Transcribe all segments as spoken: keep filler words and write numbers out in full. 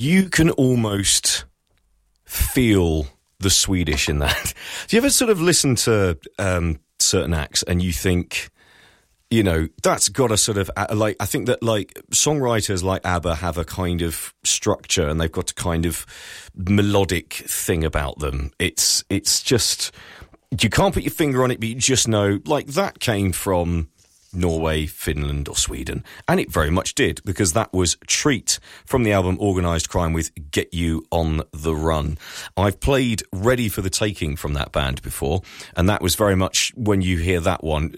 you can almost feel the Swedish in that. Do you ever sort of listen to um, certain acts and you think, you know, that's got a sort of, like, I think that, like, songwriters like ABBA have a kind of structure and they've got a kind of melodic thing about them. It's, it's just, you can't put your finger on it, but you just know, like, that came from Norway, Finland or Sweden. And it very much did, because that was Treat from the album Organised Crime with Get You on the Run. I've played Ready for the Taking from that band before, and that was very much, when you hear that one,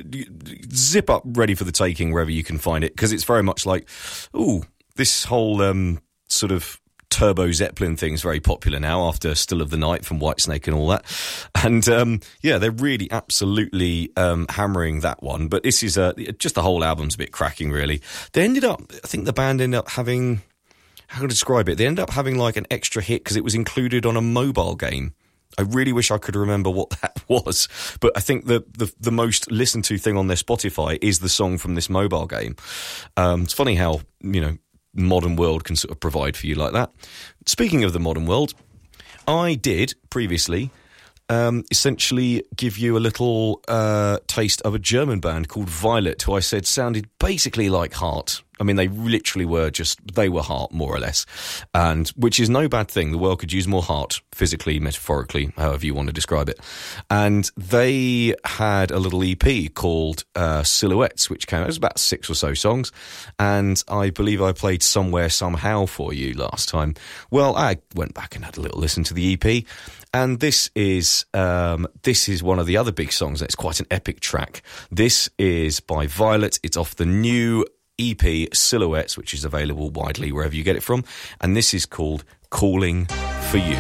zip up Ready for the Taking wherever you can find it, because it's very much like, ooh, this whole um, sort of Turbo Zeppelin thing is very popular now after Still of the Night from Whitesnake and all that. And, um, yeah, they're really absolutely um, hammering that one. But this is a, just the whole album's a bit cracking, really. They ended up, I think the band ended up having, how can I describe it? They ended up having like an extra hit because it was included on a mobile game. I really wish I could remember what that was. But I think the, the, the most listened to thing on their Spotify is the song from this mobile game. Um, it's funny how, you know, modern world can sort of provide for you like that. Speaking of the modern world, I did previously um, essentially give you a little uh, taste of a German band called Violet, who I said sounded basically like Heart. I mean, they literally were just, they were Heart, more or less, and which is no bad thing. The world could use more heart, physically, metaphorically, however you want to describe it. And they had a little E P called uh, Silhouettes, which came out, it was about six or so songs, and I believe I played Somewhere Somehow for you last time. Well, I went back and had a little listen to the E P, and this is um, this is one of the other big songs. It's quite an epic track. This is by Violet. It's off the new E P Silhouettes, which is available widely wherever you get it from, and this is called Calling for You.